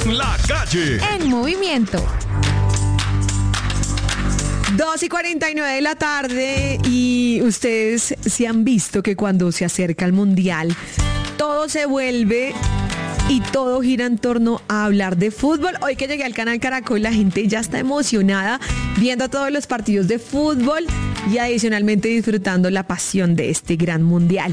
La Calle. En movimiento. 2:49 de la tarde y ustedes se han visto que cuando se acerca el Mundial todo se vuelve y todo gira en torno a hablar de fútbol. Hoy que llegué al canal Caracol, la gente ya está emocionada viendo todos los partidos de fútbol y adicionalmente disfrutando la pasión de este gran Mundial.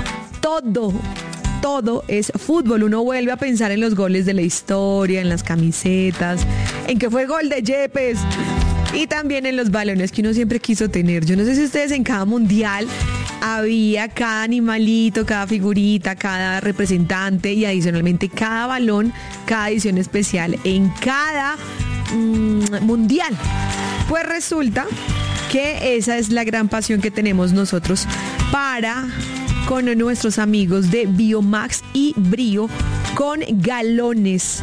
Todo es fútbol. Uno vuelve a pensar en los goles de la historia, en las camisetas, en que fue gol de Yepes y también en los balones que uno siempre quiso tener. Yo no sé si ustedes en cada mundial había cada animalito, cada figurita, cada representante y adicionalmente cada balón, cada edición especial en cada mundial. Pues resulta que esa es la gran pasión que tenemos nosotros con nuestros amigos de Biomax y Brio con galones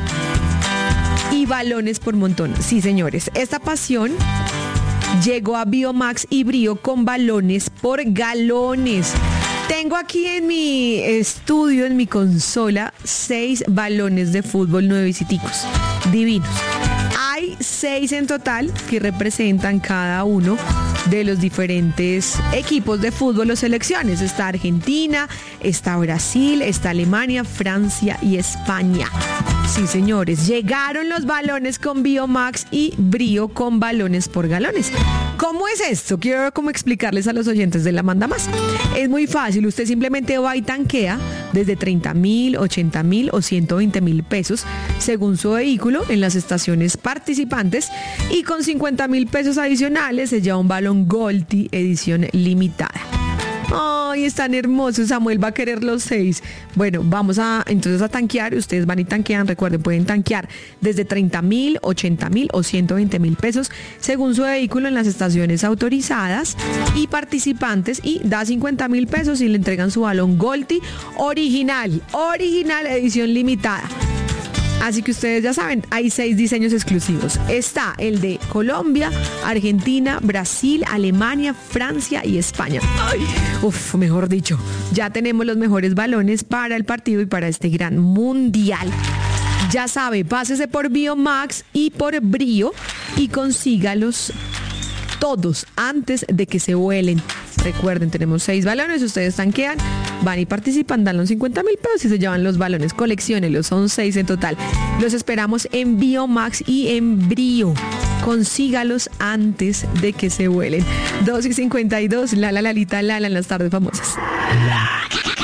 y balones por montón. Sí, señores, esta pasión llegó a Biomax y Brio con balones por galones. Tengo aquí en mi estudio, en mi consola, 6 balones de fútbol nueveciticos, divinos. Hay 6 en total que representan cada uno de los diferentes equipos de fútbol o selecciones. Está Argentina, está Brasil, está Alemania, Francia y España. Sí, señores, llegaron los balones con Biomax y Brio con balones por galones. ¿Cómo es esto? Quiero como explicarles a los oyentes de La Manda Más. Es muy fácil, usted simplemente va y tanquea desde 30,000, 80,000 o 120,000 pesos según su vehículo en las estaciones participantes y con 50,000 pesos adicionales se lleva un balón Golti edición limitada. Ay, están hermosos. Samuel va a querer los 6. Bueno, vamos entonces a tanquear. Ustedes van y tanquean. Recuerden, pueden tanquear desde 30,000, 80,000 o 120,000 pesos según su vehículo en las estaciones autorizadas y participantes y da 50,000 pesos y le entregan su balón Golti original edición limitada. Así que ustedes ya saben, hay 6 diseños exclusivos. Está el de Colombia, Argentina, Brasil, Alemania, Francia y España. Ay, mejor dicho, ya tenemos los mejores balones para el partido y para este gran mundial. Ya sabe, pásese por Biomax y por Brio y consígalos todos antes de que se vuelen. Recuerden, tenemos 6 balones, ustedes tanquean, van y participan, dan los 50,000 pesos y se llevan los balones. Colecciónenlos, son 6 en total. Los esperamos en Biomax y en Brio. Consígalos antes de que se vuelen. 2:52, Lalita, Lala en las tardes famosas. La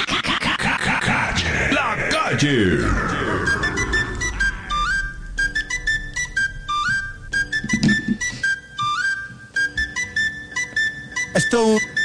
Calle. Esto